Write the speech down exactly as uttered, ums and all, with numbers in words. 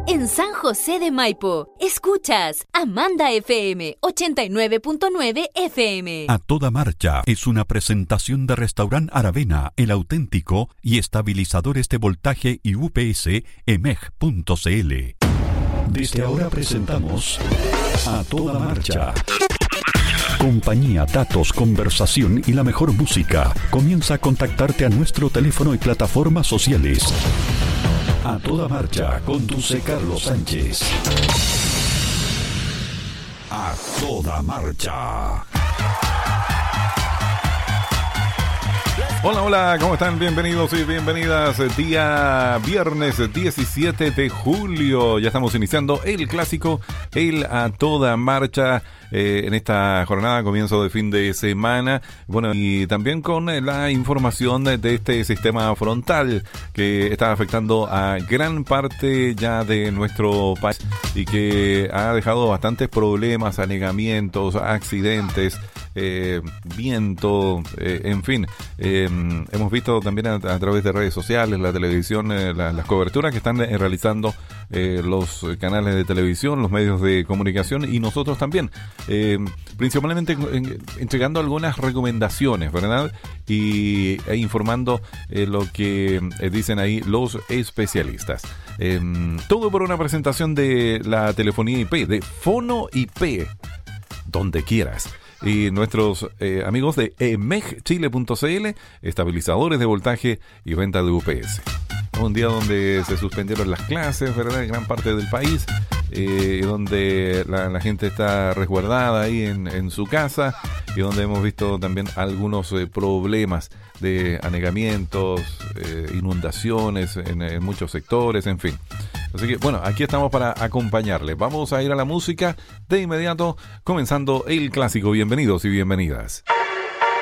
En San José de Maipo, escuchas Amanda F M ochenta y nueve punto nueve F M. A Toda Marcha es una presentación de Restaurant Aravena, El Auténtico y estabilizadores de voltaje y U P S E M E G punto C L. Desde ahora presentamos A Toda Marcha. Compañía, datos, conversación y la mejor música. Comienza a contactarte a nuestro teléfono y plataformas sociales. A Toda Marcha, conduce Carlos Sánchez. A Toda Marcha. Hola, hola, ¿cómo están? Bienvenidos y bienvenidas. Día viernes diecisiete de julio. Ya estamos iniciando el clásico, el A Toda Marcha. Eh, en esta jornada, comienzo de fin de semana, bueno, y también con la información de, de este sistema frontal que está afectando a gran parte ya de nuestro país y que ha dejado bastantes problemas, anegamientos, accidentes, eh, viento, eh, en fin, eh, hemos visto también a, a través de redes sociales, la televisión, eh, la, las coberturas que están eh, realizando eh, los canales de televisión, los medios de comunicación y nosotros también. Eh, principalmente en, entregando algunas recomendaciones, ¿verdad? Y e informando eh, lo que eh, dicen ahí los especialistas. Eh, todo por una presentación de la telefonía I P, de Fono I P, donde quieras. Y nuestros eh, amigos de E M E G Chile punto C L, estabilizadores de voltaje y venta de U P S. Un día donde se suspendieron las clases, ¿verdad? En gran parte del país, eh, donde la, la gente está resguardada ahí en, en su casa y donde hemos visto también algunos eh, problemas de anegamientos, eh, inundaciones en, en muchos sectores, en fin. Así que, bueno, aquí estamos para acompañarles. Vamos a ir a la música de inmediato, comenzando el clásico. Bienvenidos y bienvenidas.